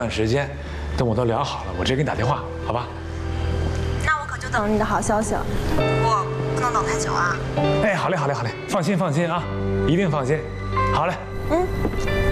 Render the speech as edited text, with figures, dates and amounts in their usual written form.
段时间，等我都聊好了，我直接给你打电话，好吧？ 那我可就等你的好消息了，不过不能等太久啊。 哎，好嘞，放心啊，一定放心。好嘞， 嗯。